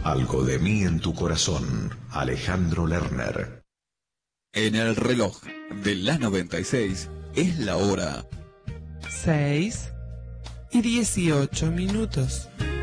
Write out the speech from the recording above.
Algo de mí en tu corazón, Alejandro Lerner. En el reloj de la 96 es la hora 6:18.